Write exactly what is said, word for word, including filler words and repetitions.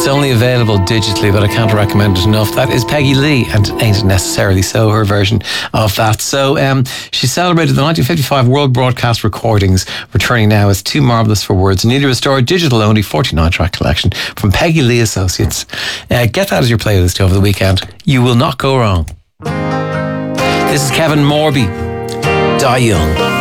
only available digitally, but I can't recommend it enough. That is Peggy Lee, and Ain't It Necessarily So, her version of that. So um, she celebrated the nineteen fifty-five World Broadcast Recordings, returning now as Too Marvellous for Words. Newly restored, digital only, forty-nine track collection from Peggy Lee Associates. Uh, get that as your playlist over the weekend. You will not go wrong. This is Kevin Morby, Die Young.